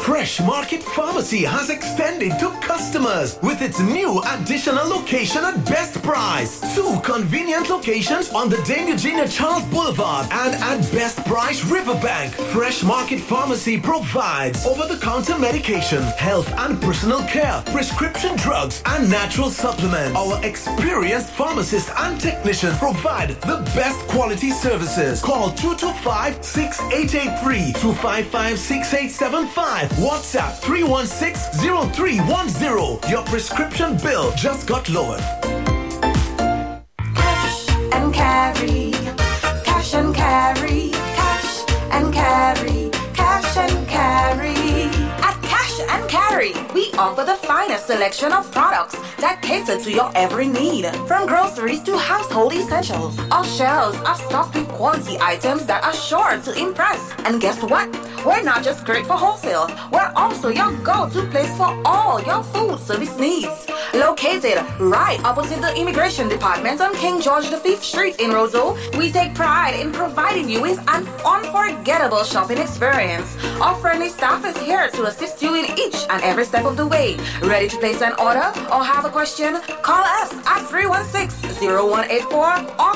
Fresh Market Pharmacy has extended to customers with its new additional location at Best Price. 2 convenient locations on the Dame Eugenia Charles Boulevard and at Best Price Riverbank. Fresh Market Pharmacy provides over-the-counter medication, health and personal care, prescription drugs, and natural supplements. Our experienced pharmacists and technicians provide the best quality services. Call 225-6883, 255-6875, WhatsApp 316-0310. Your prescription bill just got lowered. Cash and carry, cash and carry, cash and carry, cash and carry. At Cash and Carry, we offer the finest selection of products that cater to your every need. From groceries to household essentials, our shelves are stocked with quality items that are sure to impress. And guess what? We're not just great for wholesale, we're also your go-to place for all your food service needs. Located right opposite the Immigration Department on King George V Street in Roseau, we take pride in providing you with an unforgettable shopping experience. Our friendly staff is here to assist you in each and every step of the way. Ready to place an order or have a question? Call us at 316-0184 or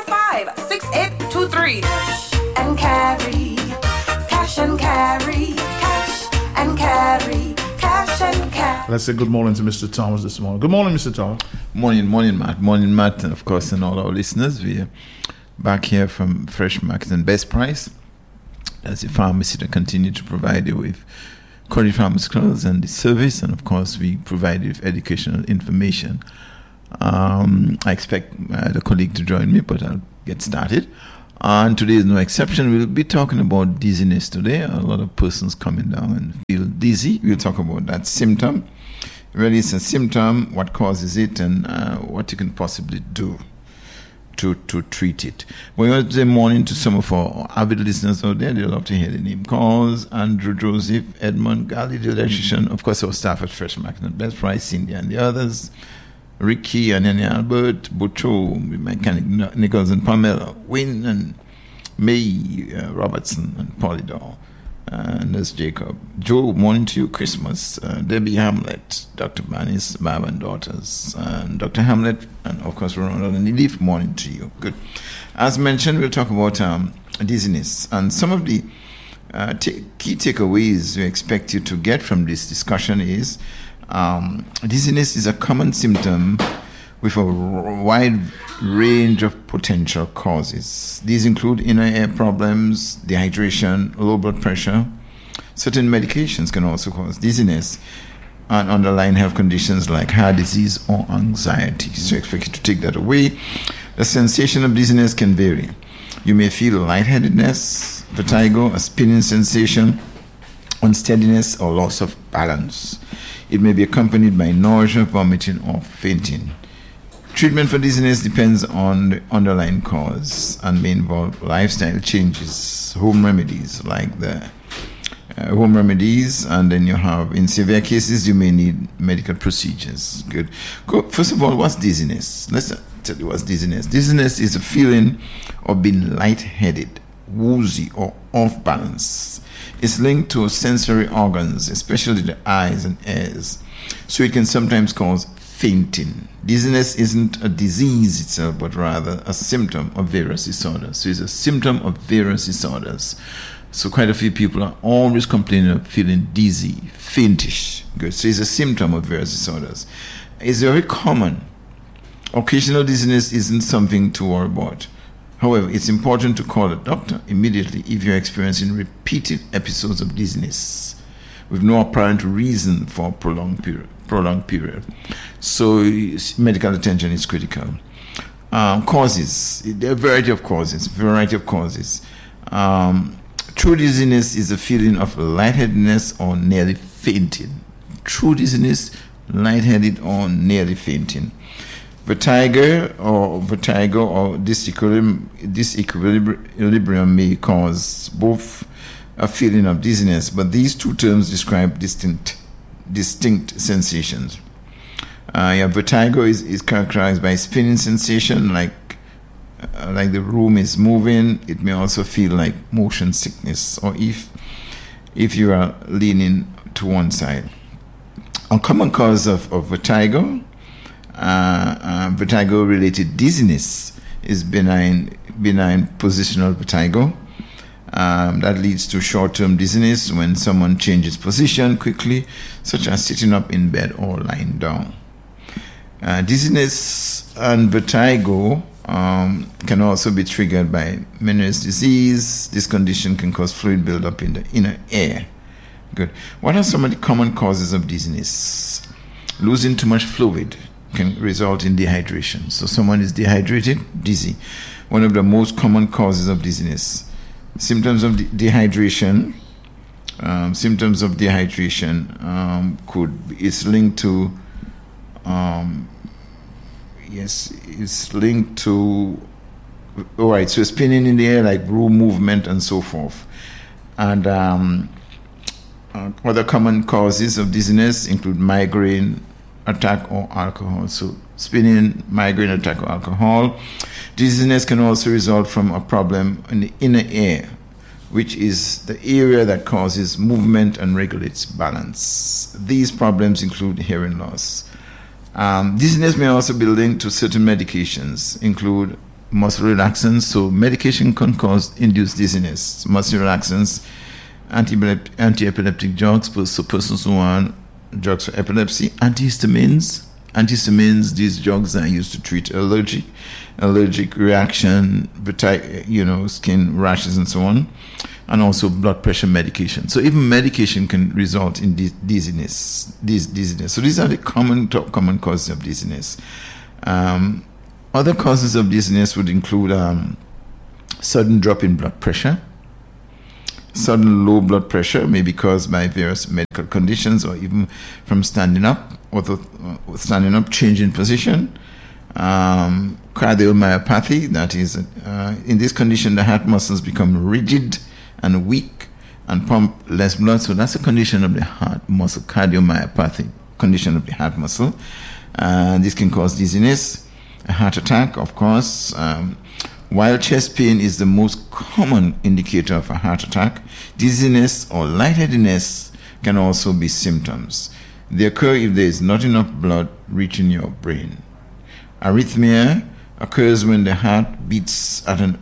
255-6823. And carry, cash and carry, cash and carry, cash and carry. Let's say good morning to Mr. Thomas this morning. Good morning, Mr. Thomas. Morning, Matt. And of course, and all our listeners. We're back here from Fresh Market and Best Price as a pharmacy to continue to provide you with quality pharmaceuticals and the service, and of course, we provide you with educational information. I expect the colleague to join me, but I'll get started. And today is no exception. We'll be talking about dizziness today. A lot of persons coming down and feel dizzy. We'll talk about that symptom. Really, it's a symptom, what causes it, and what you can possibly do to treat it. We want to say morning to some of our avid listeners out there. They'll love to hear the name calls. Andrew, Joseph, Edmund, Gali, the electrician, of course, our staff at Fresh Market and Best Price, Cindy and the others, Ricky and Annie Albert, Butcho, Mechanic Nichols and Pamela, Wynn and May Robertson and Polydor, and there's Jacob. Joe, morning to you, Christmas. Debbie Hamlet, Dr. Banis, Bab and daughters, and Dr. Hamlet, and of course, Ronald and Elif, morning to you. Good. As mentioned, we'll talk about dizziness, and some of the key takeaways we expect you to get from this discussion is dizziness is a common symptom with a wide range of potential causes. These include inner ear problems, dehydration, low blood pressure. Certain medications can also cause dizziness, and underlying health conditions like heart disease or anxiety. So expect you to take that away. The sensation of dizziness can vary. You may feel lightheadedness, vertigo, a spinning sensation, unsteadiness, or loss of balance. It may be accompanied by nausea, vomiting, or fainting. Treatment for dizziness depends on the underlying cause and may involve lifestyle changes, home remedies, and then you have, in severe cases, you may need medical procedures. Good. First of all, what's dizziness? Let's tell you what's dizziness. Dizziness is a feeling of being lightheaded, woozy, or off balance. It's linked to sensory organs, especially the eyes and ears, so it can sometimes cause fainting. Dizziness isn't a disease itself, but rather a symptom of various disorders. So it's a symptom of various disorders. So quite a few people are always complaining of feeling dizzy, faintish. Good. So it's a symptom of various disorders. It's very common. Occasional dizziness isn't something to worry about. However, it's important to call a doctor immediately if you're experiencing repeated episodes of dizziness with no apparent reason for a prolonged period. So medical attention is critical. Causes. There are a variety of causes. True dizziness is a feeling of lightheadedness or nearly fainting. True dizziness, lightheaded or nearly fainting. Vertigo or disequilibrium may cause both a feeling of dizziness, but these two terms describe distinct sensations. Vertigo is characterized by spinning sensation, like the room is moving. It may also feel like motion sickness, or if if you are leaning to one side. A common cause of vertigo, vertigo-related dizziness, is benign positional vertigo. That leads to short-term dizziness when someone changes position quickly, such as sitting up in bed or lying down. Dizziness and vertigo can also be triggered by Meniere's disease. This condition can cause fluid buildup in the inner ear. Good. What are some of the common causes of dizziness? Losing too much fluid can result in dehydration. So someone is dehydrated, dizzy. One of the most common causes of dizziness. Symptoms of dehydration. Is linked to. It's linked to. All right. So spinning in the air, like room movement and so forth, and. Other common causes of dizziness include migraine, attack, or alcohol. So spinning, migraine, attack, or alcohol. Dizziness can also result from a problem in the inner ear, which is the area that causes movement and regulates balance. These problems include hearing loss. Dizziness may also be linked to certain medications, include muscle relaxants. So medication can induce dizziness. Muscle relaxants, anti-epileptic drugs, so persons who are on drugs for epilepsy, antihistamines, these drugs are used to treat allergic reaction, skin rashes and so on, and also blood pressure medication. So even medication can result in dizziness. So these are the common causes of dizziness. Other causes of dizziness would include sudden drop in blood pressure. Sudden low blood pressure may be caused by various medical conditions or even from standing up, changing position. Cardiomyopathy, that is, in this condition, the heart muscles become rigid and weak and pump less blood. So that's a condition of the heart muscle, cardiomyopathy, condition of the heart muscle. This can cause dizziness, a heart attack, of course. While chest pain is the most common indicator of a heart attack, dizziness or lightheadedness can also be symptoms. They occur if there is not enough blood reaching your brain. Arrhythmia occurs when the heart beats at an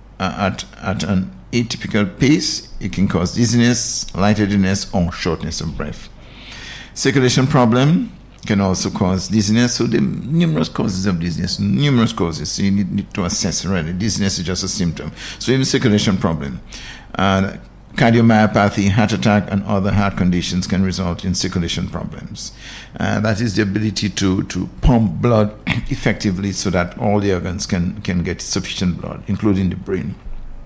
atypical pace. It can cause dizziness, lightheadedness, or shortness of breath. Circulation problem can also cause dizziness. So there are numerous causes of dizziness, So you need to assess, really. Dizziness is just a symptom. So even circulation problem, cardiomyopathy, heart attack, and other heart conditions can result in circulation problems. That is the ability to pump blood effectively so that all the organs can get sufficient blood, including the brain.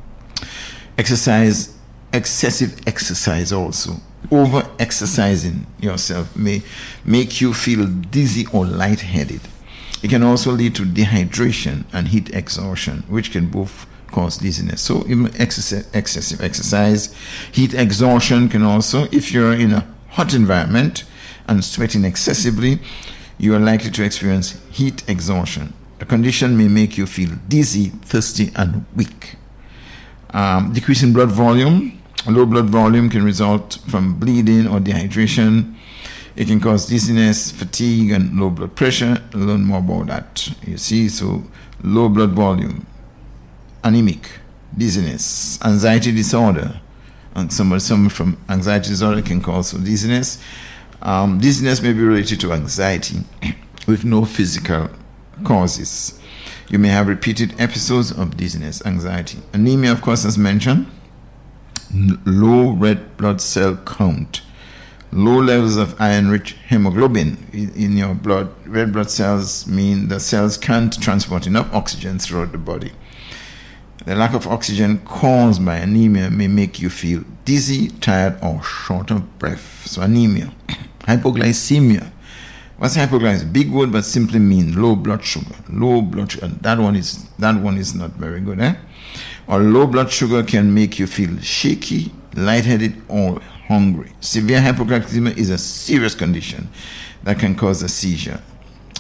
Excessive exercise also. Over-exercising yourself may make you feel dizzy or lightheaded. It can also lead to dehydration and heat exhaustion, which can both cause dizziness. So even excessive exercise, heat exhaustion can also, if you're in a hot environment and sweating excessively, you are likely to experience heat exhaustion. The condition may make you feel dizzy, thirsty, and weak. Decrease in blood volume. Low blood volume can result from bleeding or dehydration. It can cause dizziness, fatigue, and low blood pressure. Learn more about that. You see, so low blood volume, anemic, dizziness, anxiety disorder, and someone from anxiety disorder can cause dizziness. Dizziness may be related to anxiety with no physical causes. You may have repeated episodes of dizziness, anxiety. Anemia, of course, as mentioned. Low red blood cell count, low levels of iron-rich hemoglobin in your blood. Red blood cells mean the cells can't transport enough oxygen throughout the body. The lack of oxygen caused by anemia may make you feel dizzy, tired, or short of breath. So anemia. Hypoglycemia. What's hypoglycemia? Big word, but simply means low blood sugar. Low blood sugar. That one is not very good, Or low blood sugar can make you feel shaky, lightheaded, or hungry. Severe hypoglycemia is a serious condition that can cause a seizure.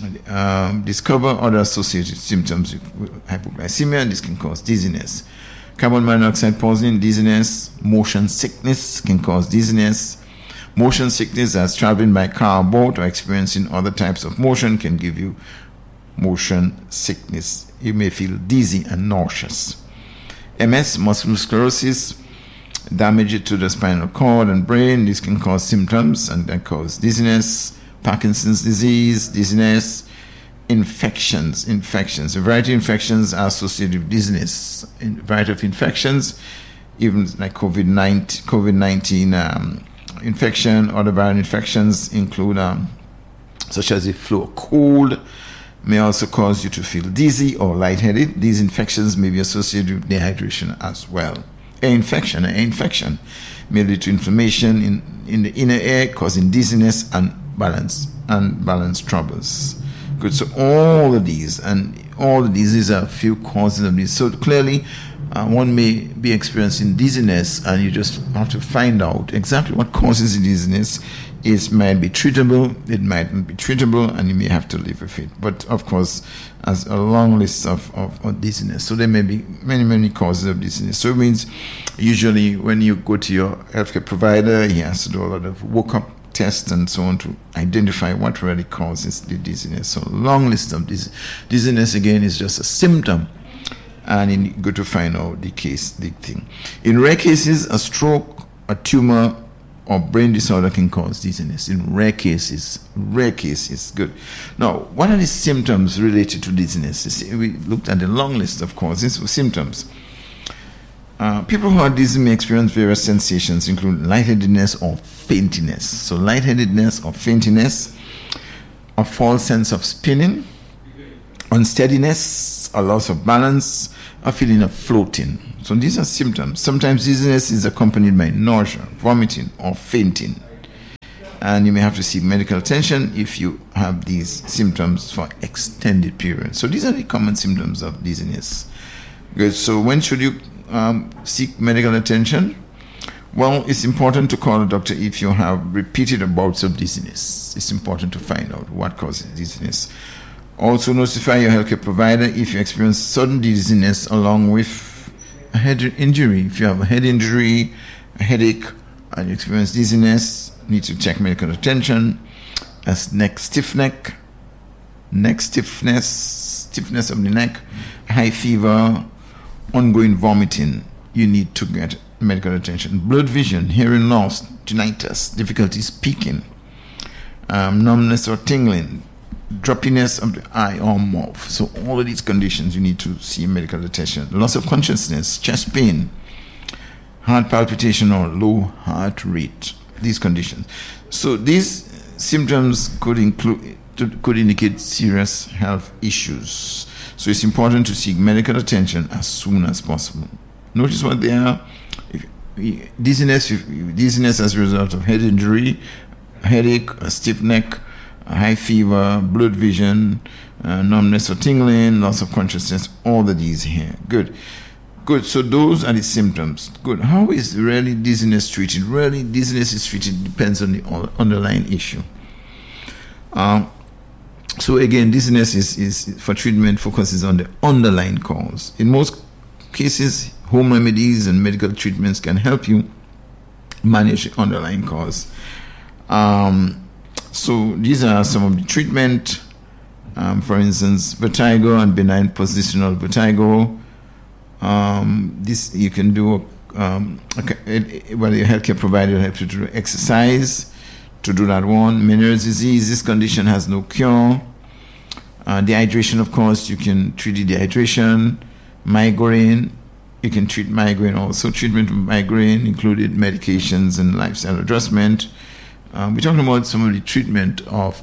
Discover other associated symptoms with hypoglycemia. This can cause dizziness. Carbon monoxide poisoning, dizziness. Motion sickness can cause dizziness. Motion sickness, as traveling by car or boat or experiencing other types of motion, can give you motion sickness. You may feel dizzy and nauseous. MS, multiple sclerosis, damage to the spinal cord and brain. This can cause symptoms and can cause dizziness. Parkinson's disease, dizziness. Infections. A variety of infections are associated with dizziness. A variety of infections, even like COVID-19 infection. Other viral infections include such as a flu or cold, may also cause you to feel dizzy or lightheaded. These infections may be associated with dehydration as well. An infection may lead to inflammation in the inner ear, causing dizziness and balance troubles. Good. So all of these are a few causes of this. So clearly, one may be experiencing dizziness, and you just have to find out exactly what causes the dizziness. It might be treatable, it might not be treatable, and you may have to live with it. But of course, as a long list of dizziness. So there may be many causes of dizziness. So it means usually when you go to your healthcare provider, he has to do a lot of workup tests and so on to identify what really causes the dizziness. So a long list of dizziness again is just a symptom, and you go to find out the thing. In rare cases, a stroke, a tumor, or brain disorder can cause dizziness. In rare cases. Good. Now, what are the symptoms related to dizziness? We looked at the long list of causes of symptoms. People who are dizzy may experience various sensations, including lightheadedness or faintiness. So lightheadedness or faintiness, a false sense of spinning, unsteadiness, a loss of balance, a feeling of floating. So these are symptoms. Sometimes dizziness is accompanied by nausea, vomiting, or fainting. And you may have to seek medical attention if you have these symptoms for extended periods. So these are the common symptoms of dizziness. Good. So when should you seek medical attention? Well, it's important to call a doctor if you have repeated bouts of dizziness. It's important to find out what causes dizziness. Also notify your healthcare provider if you experience sudden dizziness along with a head injury. If you have a head injury, a headache, and you experience dizziness, need to check medical attention. As neck stiffness of the neck, high fever, ongoing vomiting, you need to get medical attention. Blurred vision, hearing loss, tinnitus, difficulty speaking, numbness or tingling, droppiness of the eye or mouth. So all of these conditions you need to see medical attention. Loss of consciousness, chest pain, heart palpitation or low heart rate. These conditions. So these symptoms could indicate serious health issues. So it's important to seek medical attention as soon as possible. Notice what they are. Dizziness as a result of head injury, headache, a stiff neck, a high fever, blurred vision, numbness or tingling, loss of consciousness, all of these here. Good. So those are the symptoms. Good. How is really dizziness treated? Really, dizziness is treated depends on the underlying issue. So again, dizziness is for treatment focuses on the underlying cause. In most cases, home remedies and medical treatments can help you manage the underlying cause. So these are some of the treatment. For instance, vertigo and benign positional vertigo. This you can do. Whether your healthcare provider will help you to do exercise to do that one. Meniere's disease. This condition has no cure. Dehydration, of course, you can treat the dehydration. Migraine, you can treat migraine also. Treatment of migraine included medications and lifestyle adjustment. We're talking about some of the treatment of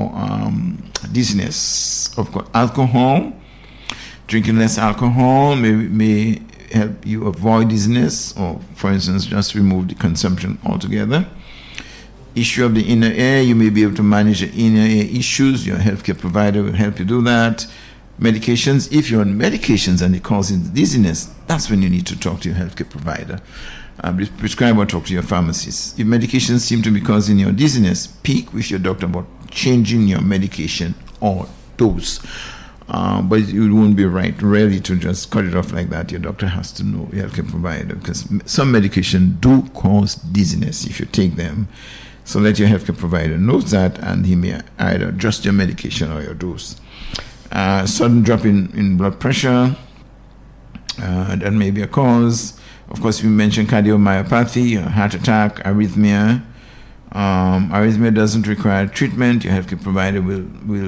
dizziness. Of course, alcohol. Drinking less alcohol may help you avoid dizziness, or, for instance, just remove the consumption altogether. Issue of the inner ear, you may be able to manage the inner ear issues. Your healthcare provider will help you do that. Medications, if you're on medications and it causes dizziness, that's when you need to talk to your healthcare provider. Prescribe or talk to your pharmacist. If medications seem to be causing your dizziness, speak with your doctor about changing your medication or dose. but it won't be right really to just cut it off like that. Your doctor has to know, your healthcare provider, because some medication do cause dizziness if you take them. So let your healthcare provider know that, and he may either adjust your medication or your dose. Sudden drop in blood pressure, that may be a cause. Of course, we mentioned cardiomyopathy, heart attack, arrhythmia. Arrhythmia doesn't require treatment. Your healthcare provider will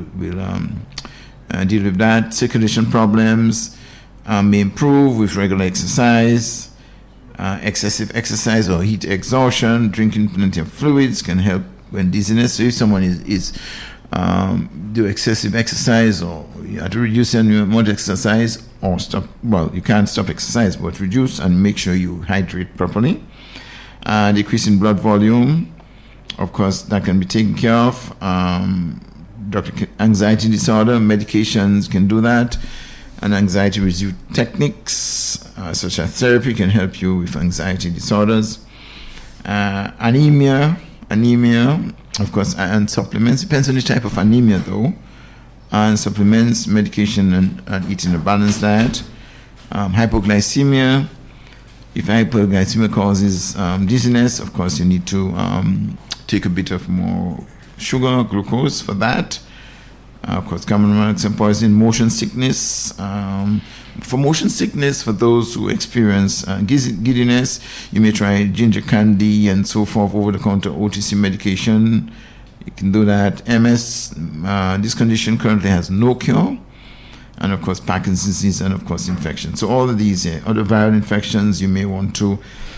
deal with that. Circulation problems may improve with regular exercise. Excessive exercise or heat exhaustion, drinking plenty of fluids can help when dizziness. So if someone is do excessive exercise, or you have to reduce your amount of exercise or stop, well, you can't stop exercise, but reduce and make sure you hydrate properly. Decrease in blood volume, of course, that can be taken care of. Anxiety disorder, medications can do that. And anxiety reduced techniques such as therapy can help you with anxiety disorders. Anemia, of course, and supplements. Depends on the type of anemia, though. And supplements, medication, and eating a balanced diet. Hypoglycemia. If hypoglycemia causes dizziness, of course, you need to take a bit of more sugar, glucose for that. Of course, common marks and poison. Motion sickness. For motion sickness, for those who experience giddiness, you may try ginger candy and so forth, over-the-counter OTC medication. You can do that. MS, this condition currently has no cure. And of course, Parkinson's disease, and of course, infection. So all of these other viral infections, you may want to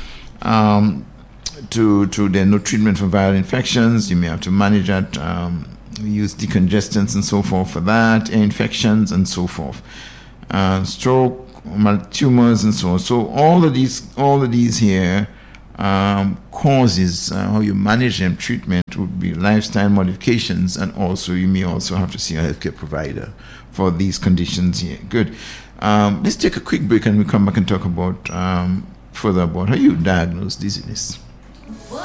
there's no treatment for viral infections. You may have to manage that. Use decongestants and so forth for that, infections and so forth, stroke, tumors and so on. So all of these here causes, how you manage them. Treatment would be lifestyle modifications, and also you may also have to see a healthcare provider for these conditions here. Good. Let's take a quick break and we'll come back and talk about further about how you diagnose dizziness.